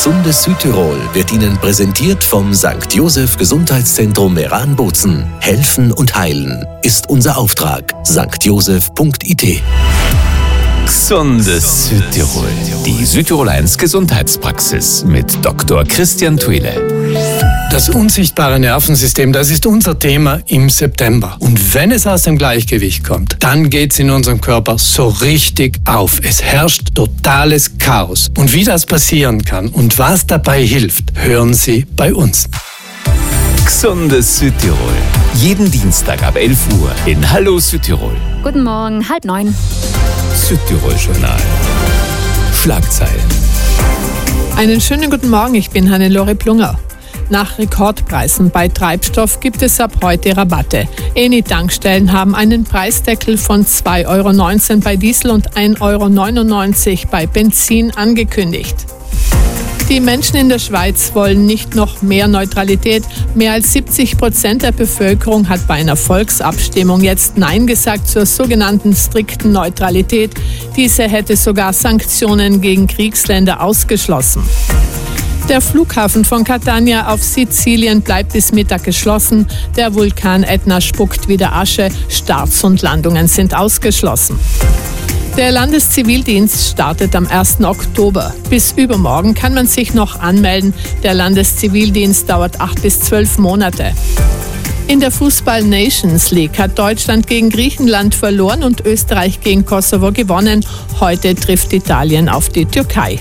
Gesundes Südtirol wird Ihnen präsentiert vom St. Joseph Gesundheitszentrum Meran-Bozen. Helfen und heilen ist unser Auftrag. stjoseph.it. Gesundes Südtirol. Die Südtirol 1 Gesundheitspraxis mit Dr. Christian Twile. Das unsichtbare Nervensystem, das ist unser Thema im September. Und wenn es aus dem Gleichgewicht kommt, dann geht es in unserem Körper so richtig auf. Es herrscht totales Chaos. Und wie das passieren kann und was dabei hilft, hören Sie bei uns. Gesundes Südtirol. Jeden Dienstag ab 11 Uhr in Hallo Südtirol. Guten Morgen, 8:30. Südtirol-Journal. Schlagzeilen. Einen schönen guten Morgen, ich bin Hannelore Plunger. Nach Rekordpreisen bei Treibstoff gibt es ab heute Rabatte. Eni-Tankstellen haben einen Preisdeckel von 2,19 € bei Diesel und 1,99 € bei Benzin angekündigt. Die Menschen in der Schweiz wollen nicht noch mehr Neutralität. Mehr als 70% der Bevölkerung hat bei einer Volksabstimmung jetzt Nein gesagt zur sogenannten strikten Neutralität. Diese hätte sogar Sanktionen gegen Kriegsländer ausgeschlossen. Der Flughafen von Catania auf Sizilien bleibt bis Mittag geschlossen. Der Vulkan Etna spuckt wieder Asche. Starts und Landungen sind ausgeschlossen. Der Landeszivildienst startet am 1. Oktober. Bis übermorgen kann man sich noch anmelden. Der Landeszivildienst dauert 8 bis 12 Monate. In der Fußball-Nations League hat Deutschland gegen Griechenland verloren und Österreich gegen Kosovo gewonnen. Heute trifft Italien auf die Türkei.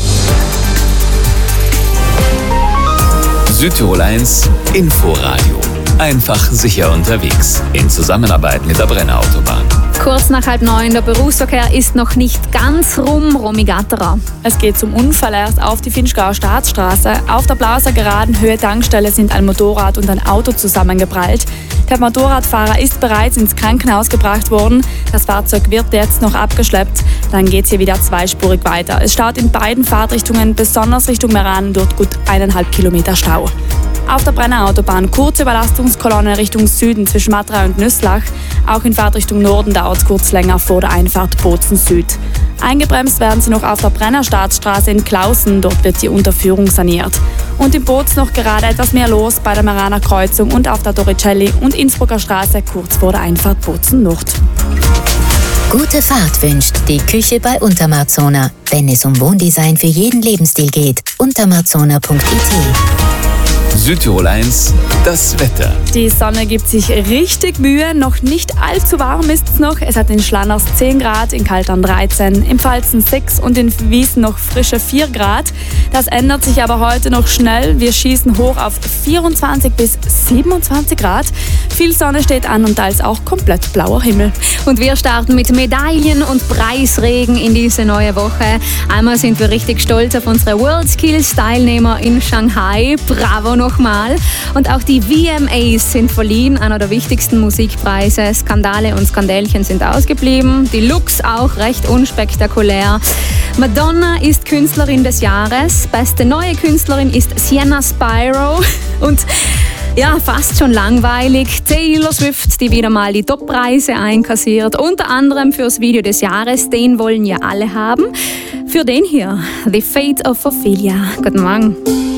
Südtirol 1 Inforadio. Einfach sicher unterwegs. In Zusammenarbeit mit der Brenner-Autobahn. Kurz nach 8:30, der Berufsverkehr ist noch nicht ganz rum. Romy Gatterer. Es geht zum Unfall erst auf die Finchgauer Staatsstraße. Auf der Blauser Geraden Höhe Tankstelle sind ein Motorrad und ein Auto zusammengeprallt. Der Motorradfahrer ist bereits ins Krankenhaus gebracht worden. Das Fahrzeug wird jetzt noch abgeschleppt. Dann geht es hier wieder zweispurig weiter. Es staut in beiden Fahrtrichtungen, besonders Richtung Meran, dort gut 1,5 Kilometer Stau. Auf der Brenner Autobahn kurze Überlastungskolonne Richtung Süden zwischen Matra und Nüsslach. Auch in Fahrtrichtung Norden dauert es kurz länger vor der Einfahrt Bozen Süd. Eingebremst werden sie noch auf der Brenner Staatsstraße in Klausen, dort wird die Unterführung saniert. Und in Bozen noch gerade etwas mehr los bei der Meraner Kreuzung und auf der Doricelli und Innsbrucker Straße kurz vor der Einfahrt Bozen Nord. Gute Fahrt wünscht die Küche bei Untermarzona. Wenn es um Wohndesign für jeden Lebensstil geht, untermarzona.it. Südtirol 1, das Wetter. Die Sonne gibt sich richtig Mühe, noch nicht allzu warm ist es noch. Es hat in Schlanners 10 Grad, in Kaltern 13, im Pfalzen 6 und in Wiesen noch frische 4 Grad. Das ändert sich aber heute noch schnell. Wir schießen hoch auf 24 bis 27 Grad. Viel Sonne steht an und teils auch komplett blauer Himmel. Und wir starten mit Medaillen und Preisregen in diese neue Woche. Einmal sind wir richtig stolz auf unsere WorldSkills-Teilnehmer in Shanghai. Bravo nochmal. Und auch die VMAs sind verliehen, einer der wichtigsten Musikpreise. Skandale und Skandälchen sind ausgeblieben. Die Looks auch recht unspektakulär. Madonna ist Künstlerin des Jahres. Beste neue Künstlerin ist Sienna Spyro. Und ja, fast schon langweilig. Taylor Swift, die wieder mal die Toppreise einkassiert. Unter anderem fürs Video des Jahres. Den wollen ja alle haben. Für den hier, The Fate of Ophelia. Guten Morgen.